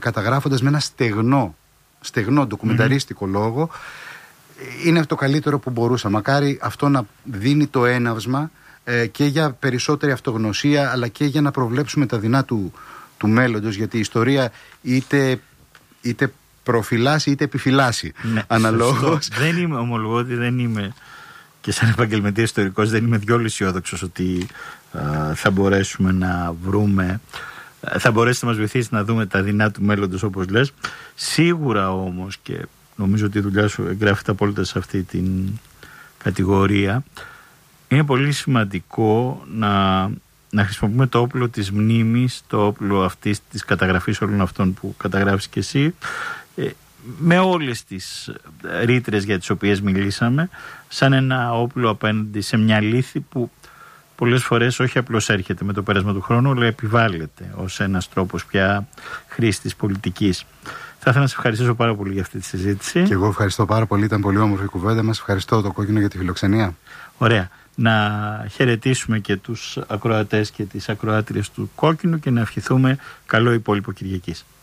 καταγράφοντας με ένα στεγνό ντοκουμενταρίστικο λόγο, είναι το καλύτερο που μπορούσα. Μακάρι αυτό να δίνει το έναυσμα και για περισσότερη αυτογνωσία, αλλά και για να προβλέψουμε τα δεινά του μέλλοντος, γιατί η ιστορία είτε προφυλάσσει είτε επιφυλάσσει, αναλόγως. Ομολογώ ότι δεν είμαι, και σαν επαγγελματίας ιστορικός δεν είμαι διόλου αισιόδοξος ότι θα μπορέσουμε να βρούμε, θα μπορέσει να μας βοηθήσει να δούμε τα δεινά του μέλλοντος, όπως λες. Σίγουρα όμως, και νομίζω ότι η δουλειά σου εγγράφεται απόλυτα σε αυτή την κατηγορία, είναι πολύ σημαντικό να χρησιμοποιούμε το όπλο της μνήμης, το όπλο αυτής της καταγραφής όλων αυτών που καταγράφεις και εσύ, με όλες τις ρήτρες για τις οποίες μιλήσαμε, σαν ένα όπλο απέναντι σε μια λύθη που πολλές φορές όχι απλώς έρχεται με το πέρασμα του χρόνου, αλλά επιβάλλεται ως ένας τρόπος πια χρήσης της πολιτικής. Θα ήθελα να σε ευχαριστήσω πάρα πολύ για αυτή τη συζήτηση. Και εγώ ευχαριστώ πάρα πολύ, ήταν πολύ όμορφη η κουβέντα μας. Ευχαριστώ το Κόκκινο για τη φιλοξενία. Ωραία. Να χαιρετήσουμε και τους ακροατές και τις ακροάτριες του Κόκκινου και να ευχηθούμε καλό υπόλοιπο Κυριακής.